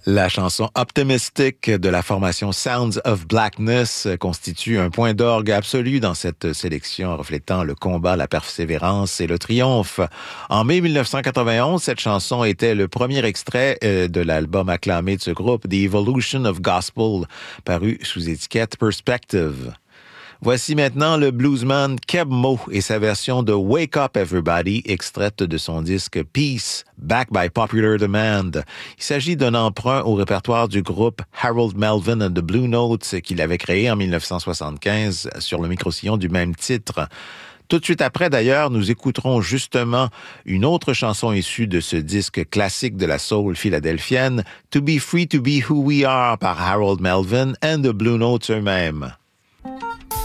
La chanson Optimistic de la formation Sounds of Blackness constitue un point d'orgue absolu dans cette sélection reflétant le combat, la persévérance et le triomphe. En mai 1991, cette chanson était le premier extrait de l'album acclamé de ce groupe, The Evolution of Gospel, paru sous étiquette Perspective. Voici maintenant le bluesman Keb Mo et sa version de Wake Up Everybody, extraite de son disque Peace, Back by Popular Demand. Il s'agit d'un emprunt au répertoire du groupe Harold Melvin and the Blue Notes qu'il avait créé en 1975 sur le micro-sillon du même titre. Tout de suite après, d'ailleurs, nous écouterons justement une autre chanson issue de ce disque classique de la soul philadelphienne, To Be Free to Be Who We Are par Harold Melvin and the Blue Notes eux-mêmes.